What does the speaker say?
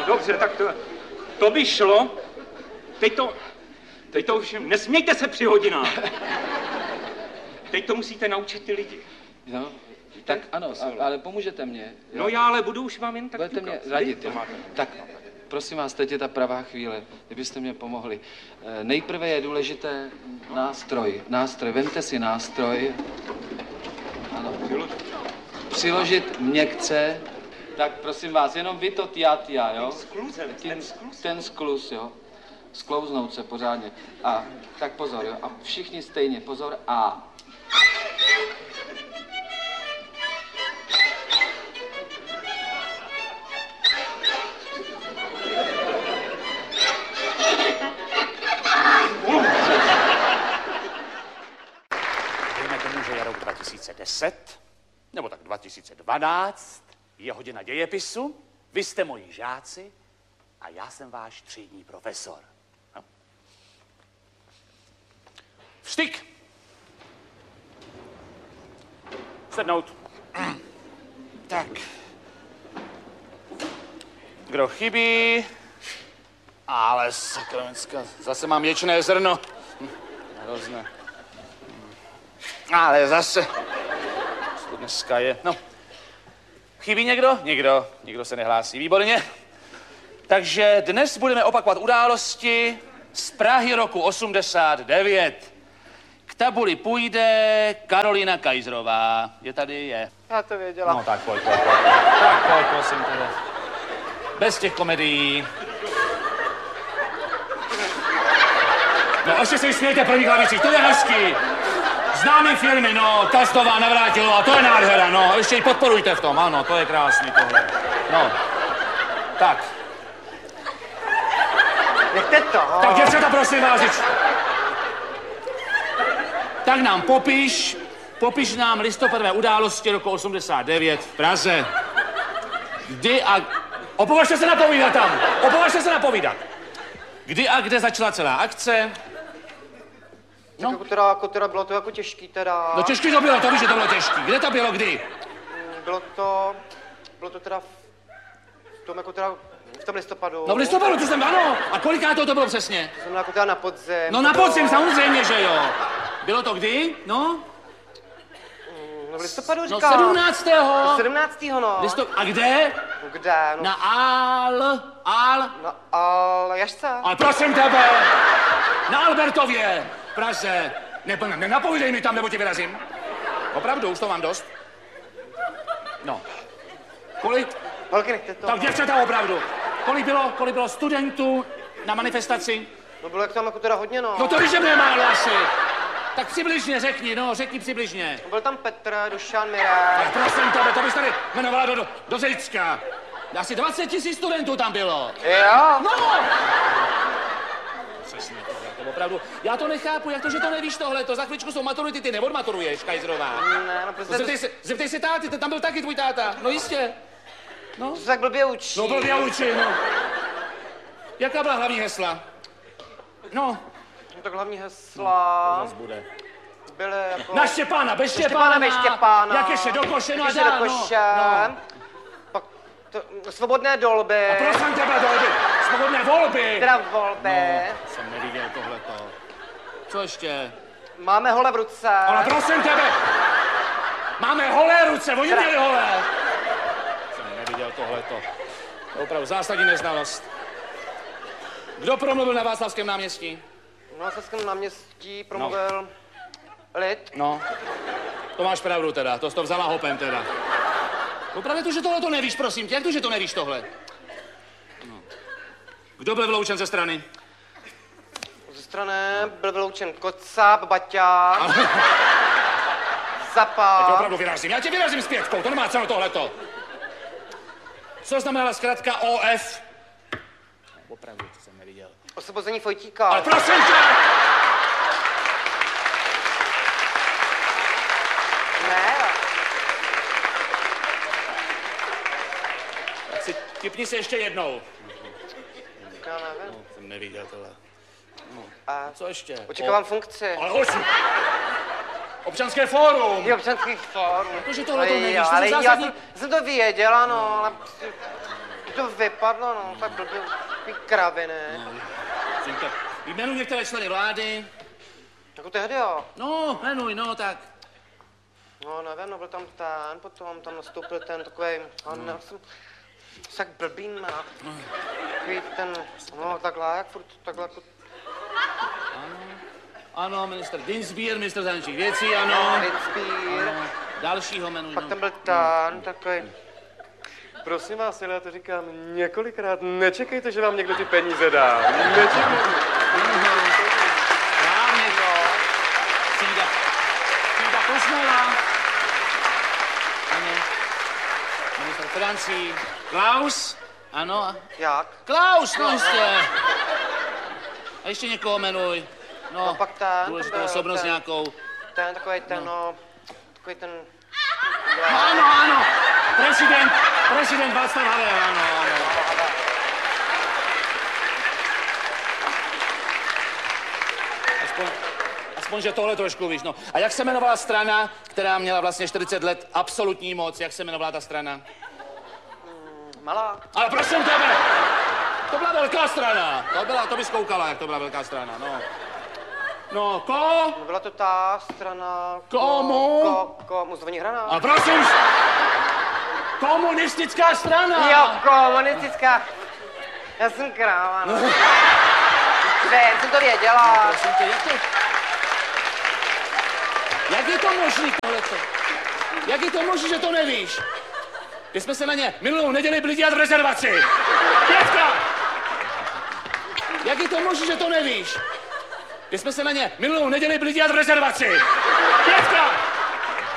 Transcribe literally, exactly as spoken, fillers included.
Dobře, tak to, to by šlo. Teď to, teď to už, nesmějte se při hodinách. Teď to musíte naučit ty lidi. No, tak ano, ale pomůžete mě. Jo? No já ale budu už vám jen tak budete mě radit, jo? Tak, prosím vás, teď je ta pravá chvíle, kdybyste mě pomohli. Nejprve je důležité nástroj. Nástroj, vemte si nástroj. Ano. Přiložit měkce. Tak prosím vás, jenom vy to tia, tia, jo? Skluzem, ten skluz. Ten skluz, jo? Sklouznout se pořádně. A tak pozor, jo? A všichni stejně, pozor, a. Dejme tomu, že je rok dva tisíce deset, nebo tak dva tisíce dvanáct, je hodina dějepisu, vy jste moji žáci a já jsem váš třídní profesor. No. Vštyk! Sednout. Tak. Kdo chybí? Ale sakramenská, zase mám ječné zrno. Hm, hrozné. Ale zase. Co to dneska je? No. Chybí někdo? Nikdo. Nikdo se nehlásí. Výborně. Takže dnes budeme opakovat události z Prahy roku osmdesát devět. K tabuli půjde Karolina Kajzrová. Je tady? Je. Já to věděla. No tak pojď, pojď, pojď. Tak pojď, prosím tebe. Bez těch komedií. No ještě se smějte první klavicích, to je hezký. Známý filmy, no, Kastová, Navrátilová, to je nádhera, no, ještě ji podporujte v tom, ano, to je krásný tohle. No, tak. Nechte to. Tak děvčata, prosím vás, děč. Tak nám popiš, popiš nám listopadové události roku osmdesát devět v Praze. Kdy a... Opovažte se napovídat tam, opovažte se napovídat. Kdy a kde začala celá akce? No. Jako teda, jako teda bylo to jako těžký teda. No těžký to bylo, to víš, že to bylo těžký. Kde to bylo, kdy? Bylo to, bylo to teda v, v tom jako teda, v tom listopadu. No v listopadu, to jsem, ano. A koliká to, to bylo přesně? To znamená jako teda na podzim. No na podzim, bylo... samozřejmě, že jo. Bylo to kdy? No? No v listopadu říkám. No sedmnáctého. No sedmnáctého, no. Listop... A kde? No kde? No. Na Al... Al... Na Al... Jašce. Ale prosím tebe, na Albertově, v Praze. Ne, nenapovídej mi tam, nebo ti vyrazím. Opravdu, už to mám dost. No. Kolik? Holky, nechte to. Tak děvčata, opravdu. Kolik bylo, kolik bylo studentů na manifestaci? No bylo jak tam jako teda hodně, no. No to víš, že mě málo asi. Tak přibližně řekni, no, řekni přibližně. Byl tam Petr, Dušan, Mirek. Tak prosím tebe, to bys tady jmenovala do, do, do Zejcka. Asi dvacet tisíc studentů tam bylo. Jo? No! Přesně tohle, to opravdu. Já to nechápu, jak to, že to nevíš tohle, to za chvíličku jsou maturity, ty neodmaturuješ, Kajzrová. Ne, no prostě... No, zeptej, se, zeptej se táty, tam byl taky tvůj táta, no jistě. No? To se tak blbě učí. No blbě učí, no. Jaká byla hlavní hesla? No. No tak hlavní hesla... To zas bude. Byly jako... Na Štěpána, bez Štěpána, bez Štěpána. Jak ještě do koše, no a ještě do dál, koše. no. No. Pak to, svobodné dolby. A prosím tebe, dolby. Svobodné volby. Teda volby. No, jsem neviděl tohleto. Co ještě? Máme hole v ruce. Ale prosím tebe. Máme holé ruce, oni měli holé. Jsem neviděl tohleto. To je opravdu zásadní neznalost. Kdo promluvil na Václavském náměstí? Na Václavském náměstí promluvil no. Lid. No, to máš pravdu teda, to jsi to vzala hopem teda. No právě to, že tohle to nevíš, prosím tě, jak to, že to nevíš tohle? No. Kdo byl vyloučen ze strany? Ze strany byl vyloučen Kocap, Baťa, Ale... Zapa. Já tě opravdu vyrazím, já tě vyrazím s pětkou, to nemá cenu tohleto. Co znamenala zkrátka O F? Opravdu, to jsem neviděl. Osvobození Fojtíka. Ale prosím tě! Ne. Tak si tipni se ještě jednou. Já nevím. No, jsem neviděl tohle. No. A co ještě? Očekávám o... funkci. Ale osm. Občanské fórum. Je občanský fórum. Protože tohle to nevíš, jo, to ale zásadní... já jsem, jsem to věděla, no, ale... to vypadlo, no, tak blbě, takový kravy, ne? Synko, jmenuji některé členy vlády. Jako tehdy, jo. No, jmenuj, no, tak. No, nevím, no, byl tam ten, potom tam nastoupil ten takovej, on no. jsem, tak blbý, no. Takový ten, no, takhle, jak furt, takhle, jako... Ano, ano, minister Dinsbier, minister zahraničních věcí, ano. Dinsbier. Ano. Dalšího jmenuj, Pak no. tam byl ten, takový. Prosím vás, já to říkám několikrát, nečekejte, že vám někdo ty peníze dá. Nečekejte. Správně, no. Cída, Cída Kosmela. Ano. Minister financí. Klaus. Ano. Jak? Klaus, no jistě. A ještě někoho jmenuj. No, No pak ten, důležitou ten, osobnost ten. nějakou. Ten, takový ten, no, takový ten... Ano, ano. Prezident, prezident Václav Havel, ano, ano. Aspoň, aspoň, že tohle trošku víš, no. A jak se jmenovala strana, která měla vlastně čtyřicet let absolutní moc? Jak se jmenovala ta strana? Malá. Ale prosím tebe, to byla velká strana. To byla, to bys koukala, jak to byla velká strana, no. No, ko? No, byla to ta strana... Komu? Ko, komu, zvoní hrana. Ale prosím, komunistická strana. Jo, komunistická. Já jsem kráva, no. Jen jsem to věděla. Prosím tě, jak to... Jak je to možný, tohleto? Jak je to možný, že to nevíš? My jsme se na ně minulou neděli byli dělat v rezervaci. Pětka! Jak je to možný, že to nevíš? My jsme se na ně minulou neděli byli dělat v rezervaci. Pětka!